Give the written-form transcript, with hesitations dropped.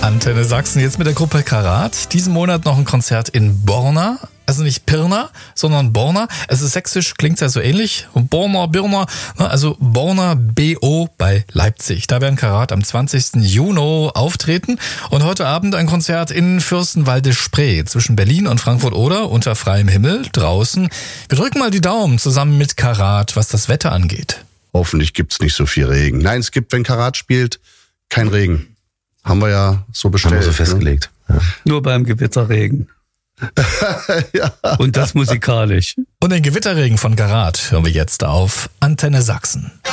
Antenne Sachsen jetzt mit der Gruppe Karat. Diesen Monat noch ein Konzert in Borna. Also nicht Pirna, sondern Borna. Es ist sächsisch, klingt ja so ähnlich. Borna, Birna, also Borna BO bei Leipzig. Da werden Karat am 20. Juni auftreten. Und heute Abend ein Konzert in Fürstenwalde-Spree zwischen Berlin und Frankfurt-Oder unter freiem Himmel draußen. Wir drücken mal die Daumen zusammen mit Karat, was das Wetter angeht. Hoffentlich gibt's nicht so viel Regen. Nein, es gibt, wenn Karat spielt, kein Regen. Haben wir ja so bestellt. Haben wir so festgelegt. Ne? Ja. Nur beim Gewitterregen. Ja. Und das musikalisch. Und den Gewitterregen von Karat hören wir jetzt auf Antenne Sachsen.